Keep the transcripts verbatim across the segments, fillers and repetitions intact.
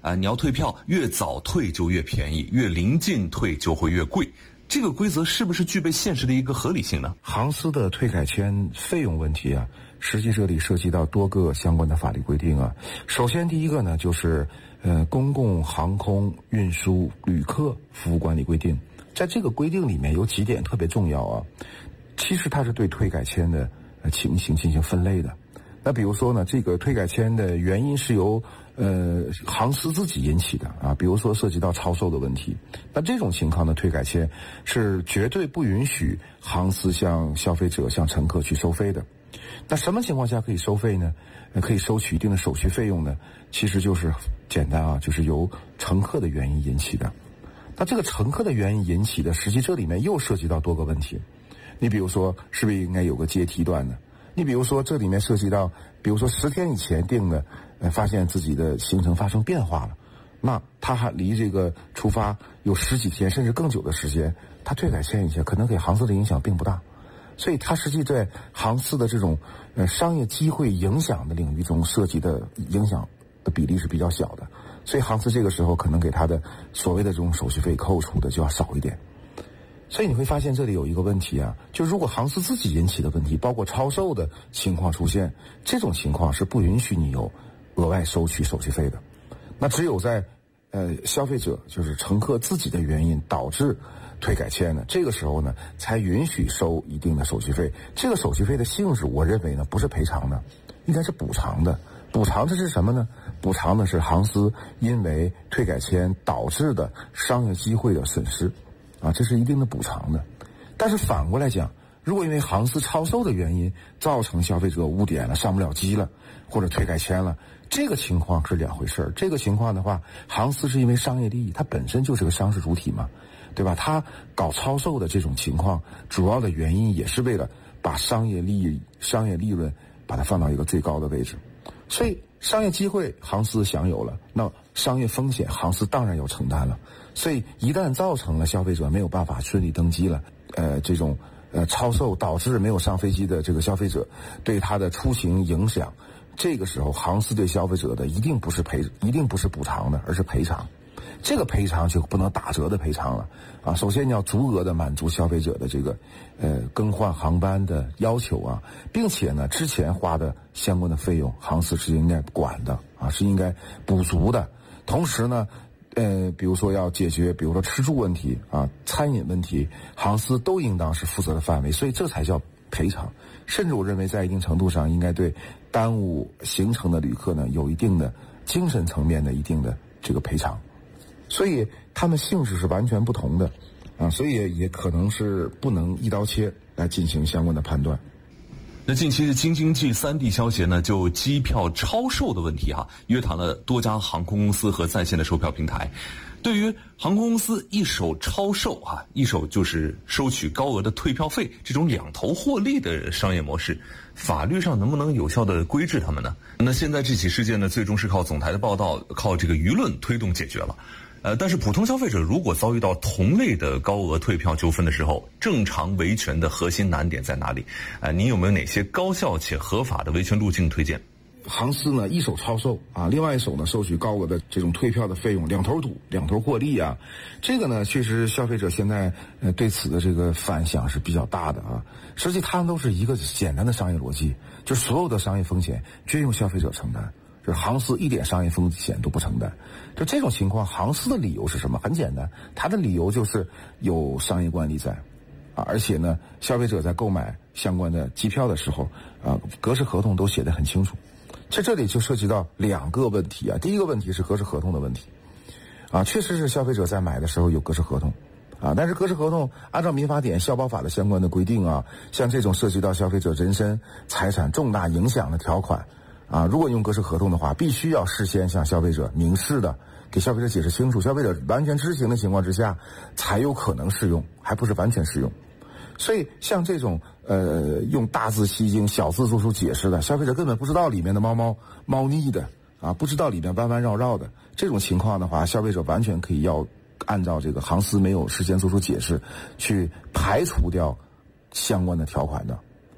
啊、呃，你要退票，越早退就越便宜，越临近退就会越贵。这个规则是不是具备现实的一个合理性呢？ 航司的退改签费用问题啊，实际这里涉及到多个相关的法律规定啊。首先第一个呢，就是呃公共航空运输旅客服务管理规定，在这个规定里面有几点特别重要啊。其实它是对退改签的呃情形进行分类的。那比如说呢，这个退改签的原因是由呃航司自己引起的啊，比如说涉及到超售的问题，那这种情况的退改签是绝对不允许航司向消费者向乘客去收费的。那什么情况下可以收费呢？呃、可以收取一定的手续费用呢？其实就是简单啊，就是由乘客的原因引起的。那这个乘客的原因引起的，实际这里面又涉及到多个问题。你比如说，是不是应该有个阶梯段呢？你比如说，这里面涉及到，比如说十天以前定的，呃，发现自己的行程发生变化了，那他还离这个出发有十几天甚至更久的时间，他退改签一下，可能给航司的影响并不大，所以他实际在航司的这种呃商业机会影响的领域中涉及的影响的比例是比较小的，所以航司这个时候可能给他的所谓的这种手续费扣除的就要少一点。所以你会发现这里有一个问题啊，就如果航司自己引起的问题，包括超售的情况出现，这种情况是不允许你有额外收取手续费的。那只有在呃消费者就是乘客自己的原因导致退改签呢，这个时候呢才允许收一定的手续费。这个手续费的性质，我认为呢不是赔偿的，应该是补偿的。补偿的是什么呢？补偿的是航司因为退改签导致的商业机会的损失。啊，这是一定的补偿的。但是反过来讲，如果因为航司超售的原因造成消费者误点了，上不了机了，或者退改签了，这个情况是两回事。这个情况的话，航司是因为商业利益，它本身就是个商事主体嘛，对吧？它搞超售的这种情况，主要的原因也是为了把商业利益、商业利润把它放到一个最高的位置。所以商业机会航司享有了，那商业风险航司当然要承担了。所以一旦造成了消费者没有办法顺利登机了，呃，这种呃超售导致没有上飞机的这个消费者对他的出行影响，这个时候航司对消费者的一定不是赔，一定不是补偿的，而是赔偿。这个赔偿就不能打折的赔偿了啊！首先你要足额的满足消费者的这个呃更换航班的要求啊，并且呢之前花的相关的费用，航司是应该管的啊，是应该补足的。同时呢，呃，比如说要解决，比如说吃住问题啊、餐饮问题，航司都应当是负责的范围，所以这才叫赔偿。甚至我认为，在一定程度上，应该对耽误行程的旅客呢，有一定的精神层面的一定的这个赔偿。所以他们性质是完全不同的，啊，所以也可能是不能一刀切来进行相关的判断。 那近期的京津冀三地消协呢，就机票超售的问题哈、啊，约谈了多家航空公司和在线的售票平台。对于航空公司一手超售啊，一手就是收取高额的退票费，这种两头获利的商业模式，法律上能不能有效的规制他们呢？那现在这起事件呢，最终是靠总台的报道，靠这个舆论推动解决了。呃，但是普通消费者如果遭遇到同类的高额退票纠纷的时候，正常维权的核心难点在哪里？呃，您有没有哪些高效且合法的维权路径推荐？ 航司呢一手超售啊，另外一手呢收取高额的这种退票的费用，两头堵，两头获利啊。这个呢确实消费者现在呃对此的这个反响是比较大的啊。实际他们都是一个简单的商业逻辑，就是所有的商业风险均由消费者承担。就是航司一点商业风险都不承担，就这种情况，航司的理由是什么？很简单，他的理由就是有商业惯例在，啊，而且呢，消费者在购买相关的机票的时候，啊，格式合同都写得很清楚。在这里就涉及到两个问题啊，第一个问题是格式合同的问题，啊，确实是消费者在买的时候有格式合同。啊，但是格式合同按照民法典、消保法的相关的规定啊，像这种涉及到消费者人身财产重大影响的条款。啊，如果用格式合同的话，必须要事先向消费者明示的给消费者解释清楚，消费者完全知情的情况之下才有可能适用，还不是完全适用。所以像这种呃用大字吸睛、小字做出解释的，消费者根本不知道里面的猫猫猫腻的啊，不知道里面弯弯绕绕的这种情况的话，消费者完全可以要按照这个航司没有事先做出解释去排除掉相关的条款的。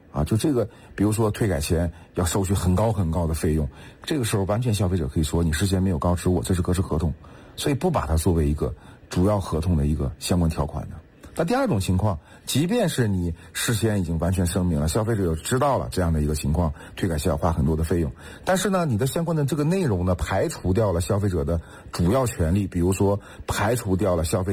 啊，就这个，比如说退改前要收取很高很高的费用，这个时候完全消费者可以说你事先没有告知我这是个是合同，所以不把它作为一个主要合同的一个相关条款的。那第二种情况，即便是你事先已经完全声明了，消费者知道了这样的一个情况，退改需要花很多的费用，但是呢，你的相关的这个内容呢，排除掉了消费者的主要权利，比如说排除掉了消费